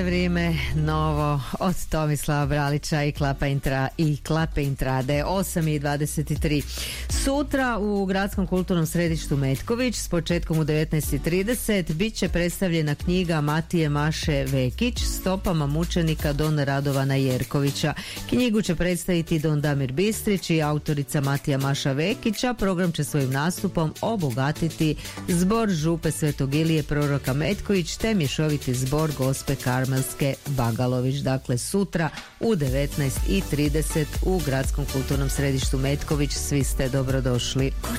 Vrijeme novo od Tomislava Bralića i Klape Intrade. 8:23. Sutra u Gradskom kulturnom središtu Metković s početkom u 19:30 bit će predstavljena knjiga Matije Maše Vekić Stopama mučenika Don Radovana Jerkovića. Knjigu će predstaviti Don Damir Bistrić i autorica Matija Maša Vekića. Program će svojim nastupom obogatiti zbor župe Svetog Ilije proroka Metković te mješoviti zbor Gospe Karmelske Bagalović. Dakle, sutra u 19:30 u Gradskom kulturnom središtu Metković. Svi ste dobrodošli.